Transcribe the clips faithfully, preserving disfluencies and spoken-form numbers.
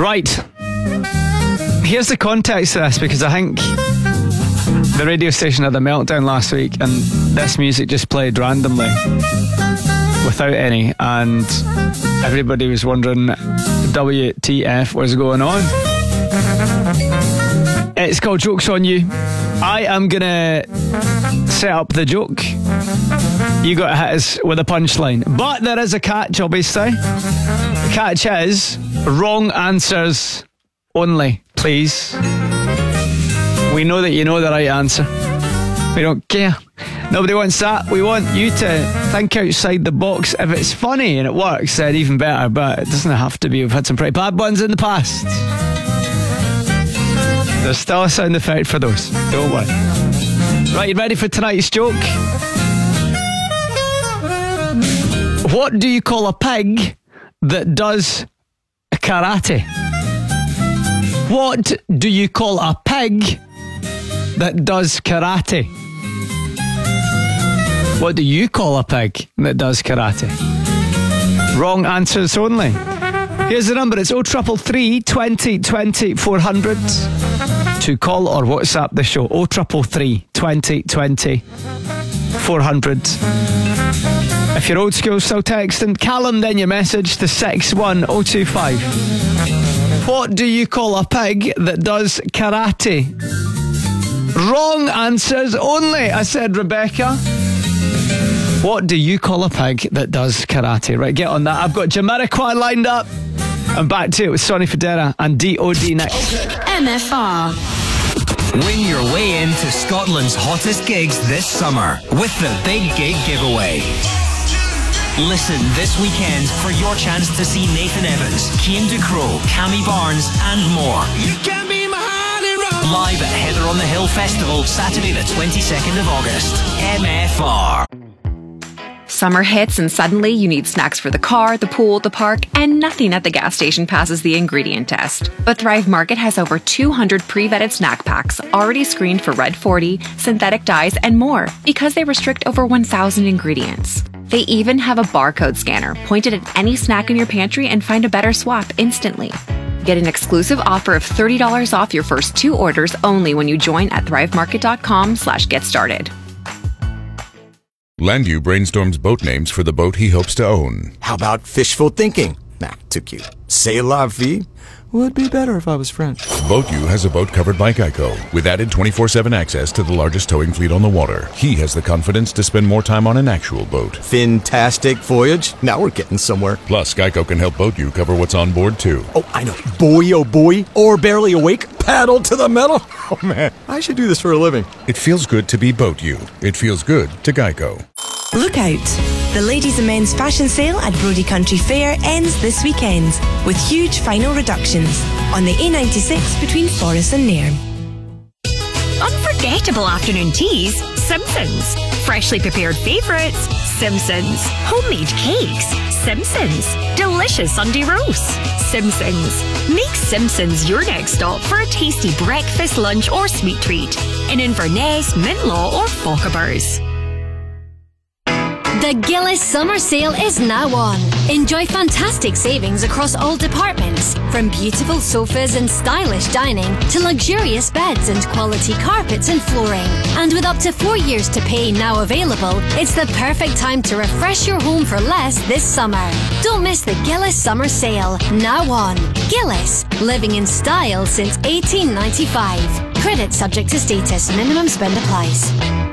Right. Here's the context of this, because I think the radio station had a meltdown last week and this music just played randomly without any, and everybody was wondering W T F was going on. It's called Jokes on You. I am gonna set up the joke. You got to hit us with a punchline, but there is a catch, obviously. The catch is wrong answers only, please. We know that you know the right answer. We don't care. Nobody wants that. We want you to think outside the box. If it's funny and it works, then even better, but it doesn't have to be. We've had some pretty bad ones in the past. There's still a sound effect for those. Don't worry. Right, you ready for tonight's joke? What do you call a pig that does karate? What do you call a pig that does karate? What do you call a pig that does karate? Wrong answers only. Here's the number. It's oh triple three, twenty, twenty, four hundred. To call or WhatsApp the show. oh triple three, twenty, twenty, four hundred. If you're old school, still texting. Callum, then your message to six one oh two five. What do you call a pig that does karate? Wrong answers only. I said Rebecca. What do you call a pig that does karate? Right, get on that. I've got Jamiroquai lined up. I'm back to it with Sonny Fodera and D O D next. M F R. Win your way into Scotland's hottest gigs this summer with the Big Gig Giveaway. Listen this weekend for your chance to see Nathan Evans, Cian Ducrot, Cammy Barnes and more. You can be my honey roll. Live at Heather on the Hill Festival, Saturday the twenty-second of August. M F R. Summer hits and suddenly you need snacks for the car, the pool, the park, and nothing at the gas station passes the ingredient test. But Thrive Market has over two hundred pre-vetted snack packs already screened for Red forty, synthetic dyes, and more because they restrict over one thousand ingredients. They even have a barcode scanner pointed at any snack in your pantry and find a better swap instantly. Get an exclusive offer of thirty dollars off your first two orders only when you join at thrivemarket.com slash get started. Landu brainstorms boat names for the boat he hopes to own. How about fishful thinking? Nah, too cute. C'est la vie? Would be better if I was French. BoatU has a boat covered by Geico, with added twenty-four seven access to the largest towing fleet on the water. He has the confidence to spend more time on an actual boat. Fantastic voyage. Now we're getting somewhere. Plus, Geico can help BoatU cover what's on board, too. Oh, I know. Boy, oh boy. Or barely awake. Paddle to the metal. Oh, man. I should do this for a living. It feels good to be BoatU. It feels good to Geico. Look out! The ladies and men's fashion sale at Brodie Country Fair ends this weekend with huge final reductions on the A ninety-six between Forres and Nairn. Unforgettable afternoon teas, Simpsons. Freshly prepared favourites, Simpsons. Homemade cakes, Simpsons. Delicious Sunday roasts, Simpsons. Make Simpsons your next stop for a tasty breakfast, lunch or sweet treat in Inverness, Mintlaw or Fochabers. The Gillis Summer Sale is now on. Enjoy fantastic savings across all departments, from beautiful sofas and stylish dining to luxurious beds and quality carpets and flooring. And with up to four years to pay now available, it's the perfect time to refresh your home for less this summer. Don't miss the Gillis Summer Sale, now on. Gillis, living in style since eighteen ninety-five. Credit subject to status, minimum spend applies.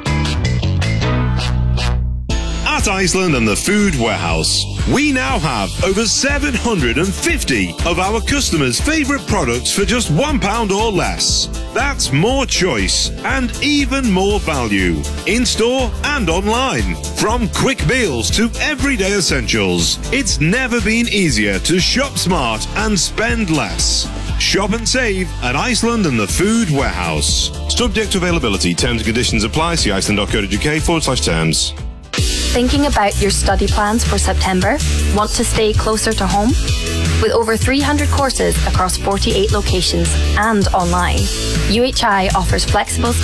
At Iceland and the Food Warehouse, we now have over seven hundred fifty of our customers' favourite products for just one pound or less. That's more choice and even more value, in-store and online. From quick meals to everyday essentials, it's never been easier to shop smart and spend less. Shop and save at Iceland and the Food Warehouse. Subject to availability, terms and conditions apply. See iceland.co.uk forward slash terms. Thinking about your study plans for September? Want to stay closer to home? With over three hundred courses across forty-eight locations and online, U H I offers flexible